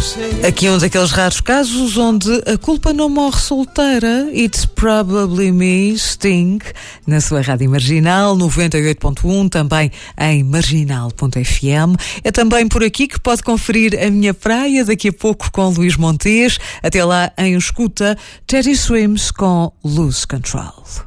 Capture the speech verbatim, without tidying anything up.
Aqui é um daqueles raros casos onde a culpa não morre solteira. It's Probably Me, Sting, na sua rádio Marginal, noventa e oito ponto um, também em marginal ponto f m. É também por aqui que pode conferir a minha praia, daqui a pouco com Luís Montes. Até lá, em escuta, Teddy Swims com Lose Control.